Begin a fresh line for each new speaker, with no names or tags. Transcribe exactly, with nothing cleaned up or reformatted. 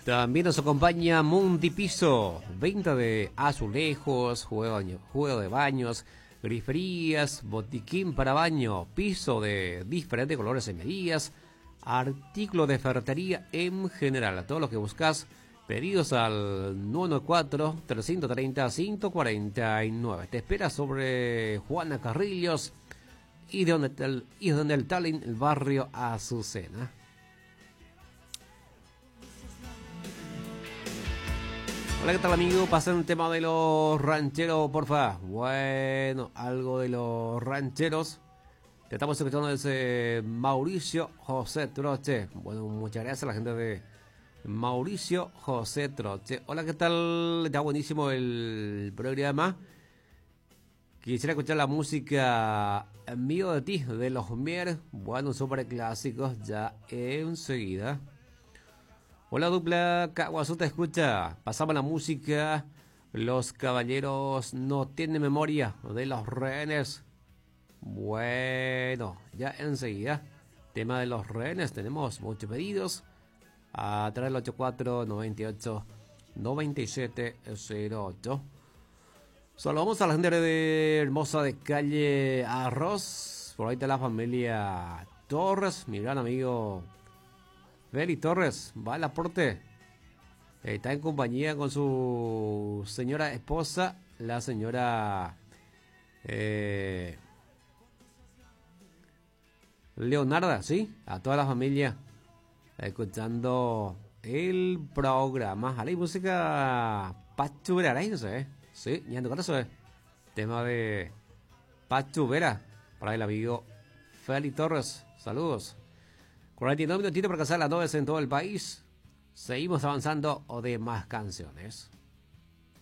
También nos acompaña Mundipiso, venta de azulejos, juego, juego de baños, griferías, botiquín para baño, piso de diferentes colores y medidas, artículos de ferretería en general. Todo lo que buscas, pedidos al nueve nueve cuatro, tres tres cero, cinco cuatro nueve. Te espera sobre Juana Carrillos y de donde el, y de donde el Tallinn, el barrio Azucena. Hola, ¿qué tal, amigo? Pasen un tema de los rancheros, porfa. Bueno, algo de los rancheros. Te estamos escuchando desde Mauricio José Troche. Bueno, muchas gracias a la gente de Mauricio José Troche. Hola, ¿qué tal? Está buenísimo el programa. Quisiera escuchar la música Amigo de ti, de los Mier. Bueno, súper clásicos ya enseguida. Hola, dupla Caguazú, te escucha. Pasamos la música. Los caballeros no tienen memoria de los rehenes. Bueno, ya enseguida. Tema de los rehenes. Tenemos muchos pedidos. A través del ochenta y cuatro, noventa y ocho, noventa y siete cero ocho. Saludamos a la gente de hermosa de calle Arroz. Por ahí está la familia Torres. Mi gran amigo Feli Torres, va al aporte. Está en compañía con su señora esposa, la señora eh, Leonarda, ¿sí? A toda la familia, escuchando el programa. ¿Hay música Pachu Vera? No sé, sí, ya no eso es. Tema de Pachu Vera, para el amigo Feli Torres. Saludos. cuarenta y nueve minutitos para casar las nubes en todo el país. Seguimos avanzando o de más canciones.